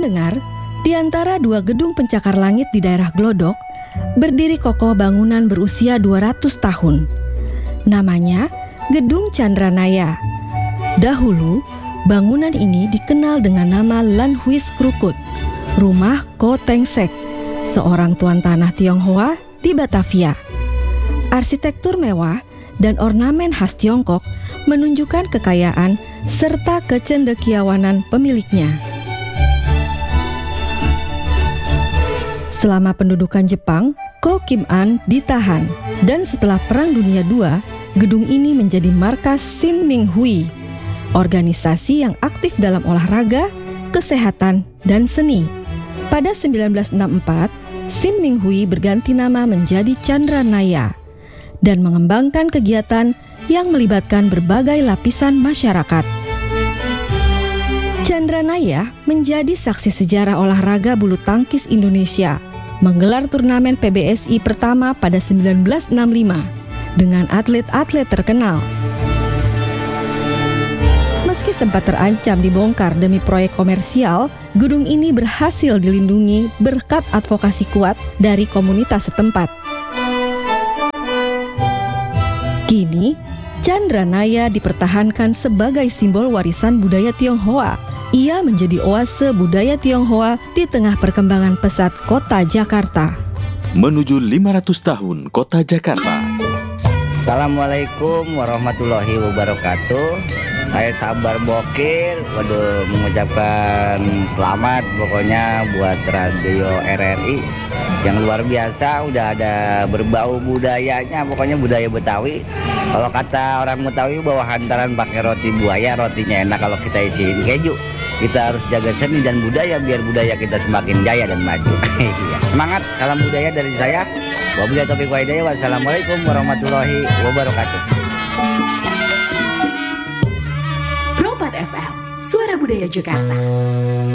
Pendengar, di antara dua gedung pencakar langit di daerah Glodok, berdiri kokoh bangunan berusia 200 tahun. Namanya Gedung Chandranaya. Dahulu, bangunan ini dikenal dengan nama Lan Huis Krukut, rumah Ko Teng Sek, seorang tuan tanah Tionghoa di Batavia. Arsitektur mewah dan ornamen khas Tiongkok menunjukkan kekayaan serta kecendekiawanan pemiliknya. Selama pendudukan Jepang, Ko Kim An ditahan, dan setelah Perang Dunia II, gedung ini menjadi markas Sin Ming Hui, organisasi yang aktif dalam olahraga, kesehatan, dan seni. Pada 1964, Sin Ming Hui berganti nama menjadi Chandranaya dan mengembangkan kegiatan yang melibatkan berbagai lapisan masyarakat. Chandranaya menjadi saksi sejarah olahraga bulu tangkis Indonesia, menggelar turnamen PBSI pertama pada 1965 dengan atlet-atlet terkenal. Meski sempat terancam dibongkar demi proyek komersial, gedung ini berhasil dilindungi berkat advokasi kuat dari komunitas setempat. Kini, Chandranaya dipertahankan sebagai simbol warisan budaya Tionghoa. Ia menjadi oase budaya Tionghoa di tengah perkembangan pesat kota Jakarta. Menuju 500 tahun kota Jakarta. Assalamualaikum warahmatullahi wabarakatuh. Saya Sabar Bokir, mengucapkan selamat pokoknya buat Radio RRI yang luar biasa, udah ada berbau budayanya, pokoknya budaya Betawi. Kalau kata orang Betawi bahwa hantaran pakai roti buaya, rotinya enak kalau kita isiin keju. Kita harus jaga seni dan budaya biar budaya kita semakin jaya dan maju. Semangat, salam budaya dari saya. Wabillahi taufiq wal hidayah. Wassalamualaikum warahmatullahi wabarakatuh. Pro 4 FM, Suara Budaya Jakarta.